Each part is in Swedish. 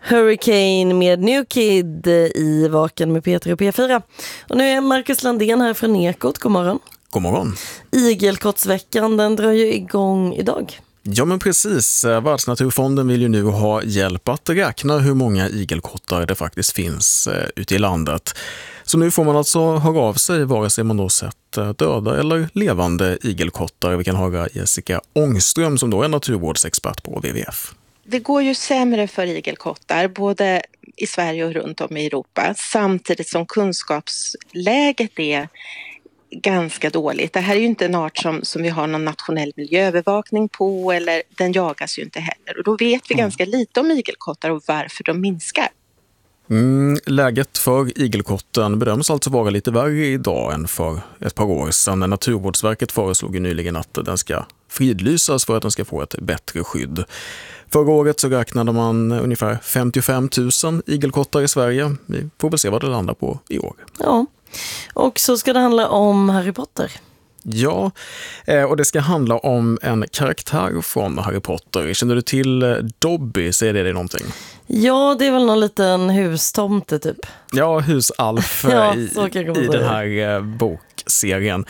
Hurricane med New Kid i Vaken med Peter och P4. Och nu är Marcus Landén här från Ekot. God morgon. God morgon. Igelkottsveckan, den drar ju igång idag. Ja, men precis. Världsnaturfonden vill ju nu ha hjälp att räkna hur många igelkottar det faktiskt finns ute i landet. Så nu får man alltså höra av sig vare sig man då sett döda eller levande igelkottar. Vi kan höra Jessica Ångström som då är naturvårdsexpert på WWF. Det går ju sämre för igelkottar både i Sverige och runt om i Europa samtidigt som kunskapsläget är ganska dåligt. Det här är ju inte en art som vi har någon nationell miljöövervakning på, eller den jagas ju inte heller. Och då vet vi ganska lite om igelkottar och varför de minskar. Läget för igelkotten bedöms alltså vara lite värre idag än för ett par år sedan. Naturvårdsverket föreslog ju nyligen att den ska fridlysas för att den ska få ett bättre skydd. Förra året så räknade man ungefär 55 000 igelkottar i Sverige. Vi får väl se vad det landar på i år. Ja, och så ska det handla om Harry Potter. Ja, och det ska handla om en karaktär från Harry Potter. Känner du till Dobby? Säger det någonting? Ja, det är väl någon liten hustomte typ. Ja, husalf ja, i den här bokserien.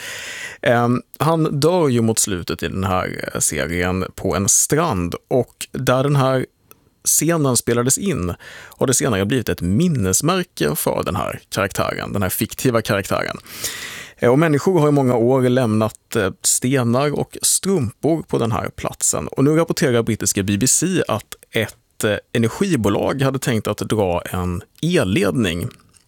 Han dör ju mot slutet i den här serien på en strand, och där den här scenen spelades in och det senare blivit ett minnesmärke för den här karaktären, den här fiktiva karaktären. Och människor har i många år lämnat stenar och strumpor på den här platsen. Och nu rapporterar brittiska BBC att ett energibolag hade tänkt att dra en elledning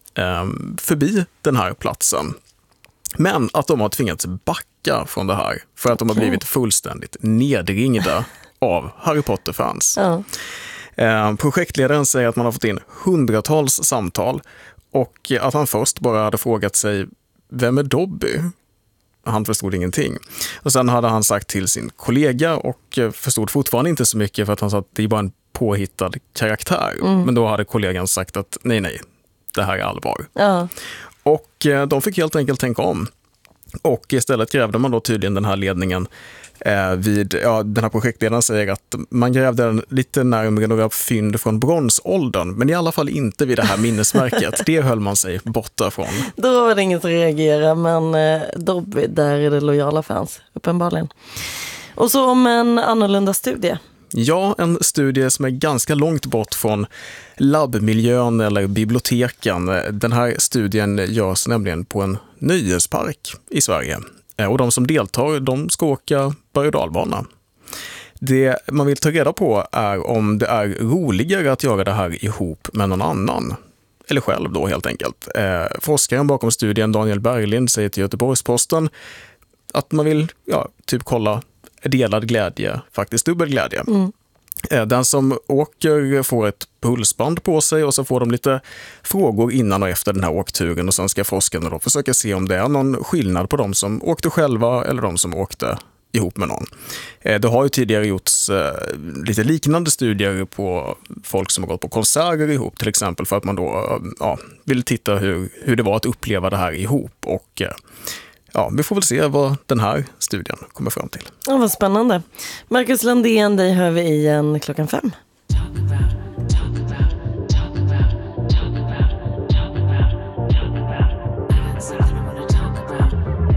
förbi den här platsen. Men att de har tvingats backa från det här för att de har blivit fullständigt nedringda av Harry Potter-fans. Ja. Projektledaren säger att man har fått in hundratals samtal och att han först bara hade frågat sig: vem är Dobby? Han förstod ingenting. Och sen hade han sagt till sin kollega och förstod fortfarande inte så mycket, för att han sa att det är bara en påhittad karaktär. Men då hade kollegan sagt att nej, det här är allvar. Ja. Och de fick helt enkelt tänka om. Och istället grävde man då tydligen den här ledningen den här projektledaren säger att man grävde den lite närmare några fynd från bronsåldern, men i alla fall inte vid det här minnesmärket. Det höll man sig borta från. Då var det inget att reagera, men Dobby, där är det lojala fans, uppenbarligen. Och så om en annorlunda studie. Ja, en studie som är ganska långt bort från labbmiljön eller biblioteken. Den här studien görs nämligen på en nöjespark i Sverige. Och de som deltar, de ska åka berg- och dalbana. Det man vill ta reda på är om det är roligare att göra det här ihop med någon annan. Eller själv då helt enkelt. Forskaren bakom studien, Daniel Berglind, säger till Göteborgs-Posten att man vill typ kolla delad glädje, faktiskt dubbel glädje. Den som åker får ett pulsband på sig och så får de lite frågor innan och efter den här åkturen, och sen ska forskarna då försöka se om det är någon skillnad på de som åkte själva eller de som åkte ihop med någon. Det har ju tidigare gjorts lite liknande studier på folk som har gått på konserter ihop till exempel, för att man då vill titta hur det var att uppleva det här ihop, och vi får väl se vad den här studien kommer fram till. Ja, vad spännande. Marcus Landén, dig hör vi igen 5:00.